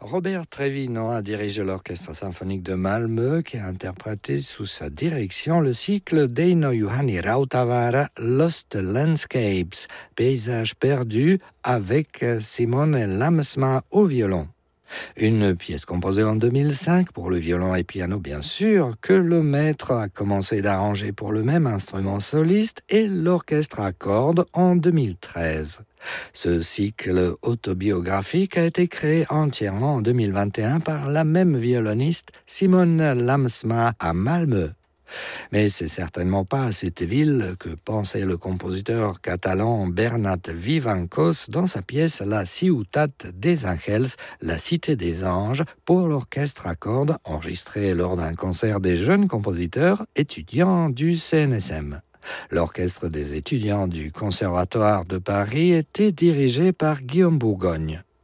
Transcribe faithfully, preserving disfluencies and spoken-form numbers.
Robert Trevino a dirigé l'Orchestre symphonique de Malmö qui a interprété sous sa direction le cycle d'Eino Juhani Rautavaara Lost Landscapes, paysages perdus, avec Simone Lamsma au violon. Une pièce composée en deux mille cinq pour le violon et piano bien sûr, que le maître a commencé d'arranger pour le même instrument soliste et l'orchestre à cordes en deux mille treize. Ce cycle autobiographique a été créé entièrement en deux mille vingt et un par la même violoniste Simone Lamsma à Malmö. Mais c'est certainement pas à cette ville que pensait le compositeur catalan Bernat Vivancos dans sa pièce La Ciutat des Ángels, la cité des anges, pour l'orchestre à cordes enregistré lors d'un concert des jeunes compositeurs étudiants du C N S M. L'orchestre des étudiants du Conservatoire de Paris était dirigé par Guillaume Bourgogne.